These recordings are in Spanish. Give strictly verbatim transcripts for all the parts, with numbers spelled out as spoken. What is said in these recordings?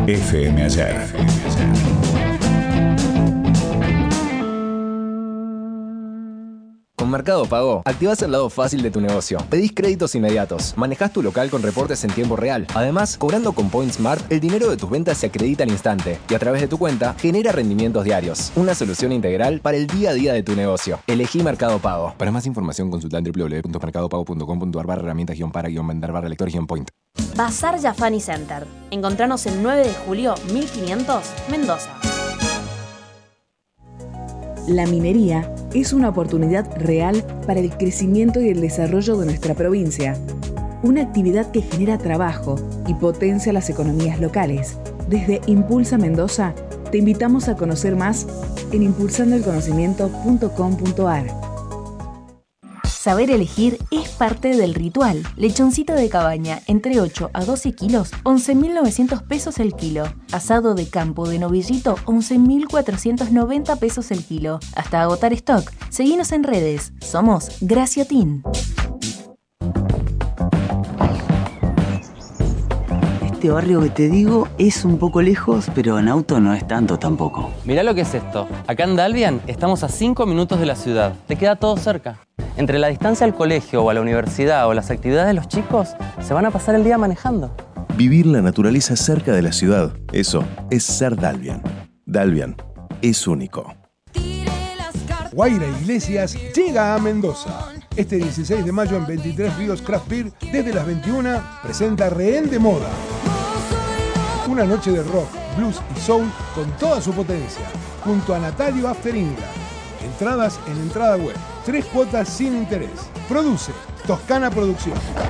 F M Ayer. Con Mercado Pago, activás el lado fácil de tu negocio. Pedís créditos inmediatos, manejás tu local con reportes en tiempo real. Además, cobrando con Point Smart, el dinero de tus ventas se acredita al instante y a través de tu cuenta genera rendimientos diarios. Una solución integral para el día a día de tu negocio. Elegí Mercado Pago. Para más información, consulta en doble u doble u doble u punto mercado pago punto com punto a r barra herramientas guión para guión vender barra lector guión point. Bazar Yafani Center. Encontranos el nueve de julio mil quinientos, Mendoza. La minería es una oportunidad real para el crecimiento y el desarrollo de nuestra provincia. Una actividad que genera trabajo y potencia las economías locales. Desde Impulsa Mendoza, te invitamos a conocer más en impulsando el conocimiento punto com punto a r. Saber elegir es parte del ritual. Lechoncito de cabaña, entre ocho a doce kilos, once mil novecientos pesos el kilo. Asado de campo de novillito, once mil cuatrocientos noventa pesos el kilo. Hasta agotar stock. Seguinos en redes. Somos Graciotin. Este barrio que te digo es un poco lejos, pero en auto no es tanto tampoco. Mirá lo que es esto. Acá en Dalvian estamos a cinco minutos de la ciudad. Te queda todo cerca. Entre la distancia al colegio o a la universidad o las actividades de los chicos, se van a pasar el día manejando. Vivir la naturaleza cerca de la ciudad, eso es ser Dalvian. Dalvian es único. Guaira Iglesias llega a Mendoza. Este dieciséis de mayo en veintitrés Ríos Craft Beer, desde las veintiuna, presenta Rehén de Moda. Una noche de rock, blues y soul con toda su potencia, junto a Natalio After England. Entradas en entrada web. Tres cuotas sin interés. Produce Toscana Producción.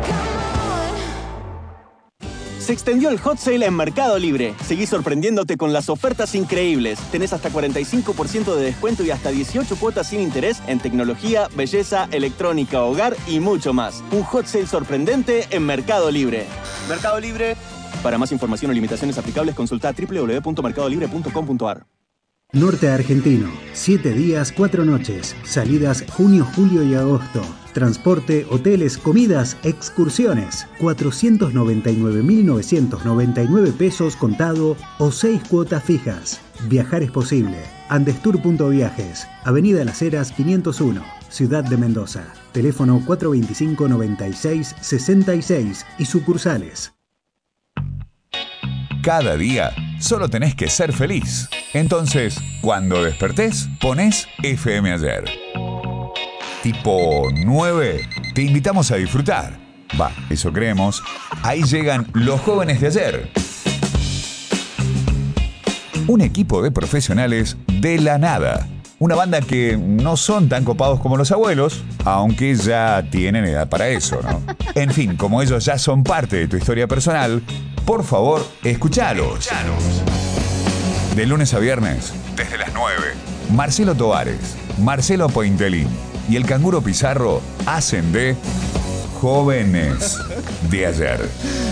Se extendió el hot sale en Mercado Libre. Seguí sorprendiéndote con las ofertas increíbles. Tenés hasta cuarenta y cinco por ciento de descuento y hasta dieciocho cuotas sin interés en tecnología, belleza, electrónica, hogar y mucho más. Un hot sale sorprendente en Mercado Libre. Mercado Libre. Para más información o limitaciones aplicables, consulta doble u doble u doble u punto mercado libre punto com punto a r. Norte Argentino, siete días, cuatro noches, salidas junio, julio y agosto. Transporte, hoteles, comidas, excursiones. cuatrocientos noventa y nueve mil novecientos noventa y nueve pesos contado o seis cuotas fijas. Viajar es posible. Andestur.viajes, Avenida Las Heras quinientos uno, Ciudad de Mendoza. Teléfono cuatro veinticinco, noventa y seis, sesenta y seis y sucursales. Cada día solo tenés que ser feliz. Entonces, cuando despertés, ponés F M Ayer. Tipo nueve, te invitamos a disfrutar. Va, eso creemos. Ahí llegan los jóvenes de ayer. Un equipo de profesionales de la nada. Una banda que no son tan copados como los abuelos, aunque ya tienen edad para eso, ¿no? En fin, como ellos ya son parte de tu historia personal, por favor, escuchalos. De lunes a viernes, desde las nueve, Marcelo Tovares, Marcelo Pointelín y el Canguro Pizarro hacen de Jóvenes de Ayer.